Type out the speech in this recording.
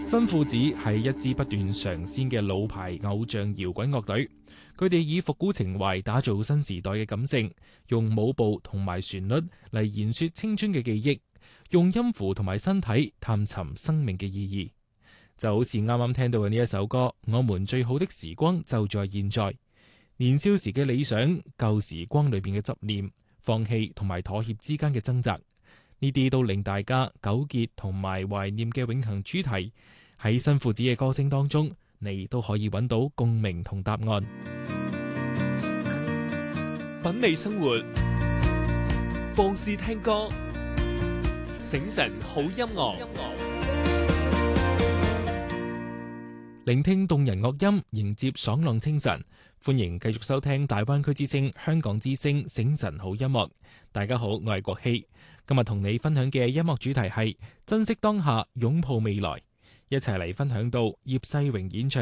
新褲子係一支不斷嘗鮮嘅老牌偶像搖滾樂隊，佢哋以復古情懷打造新時代嘅感性，用舞步同埋旋律嚟言說青春嘅記憶，用音符同埋身體探尋生命嘅意義。就好似啱啱聽到嘅呢一首歌，我們最好的時光就在現在。年少時嘅理想，舊時光裏邊嘅執念，放棄同埋妥協之間嘅掙扎，呢啲都令大家糾結同埋懷念嘅永恆主題，喺新褲子嘅歌聲當中，你都可以揾到共鳴同答案。 品味生活，放肆聽歌，醒神好音樂， 聆聽動人樂音，迎接爽朗清晨。歡迎繼續收聽大灣區之聲、香港之聲醒神好音樂。大家好，我係國希，今日同你分享嘅音樂主題係珍惜當下，擁抱未來。一齊嚟分享到葉世榮演唱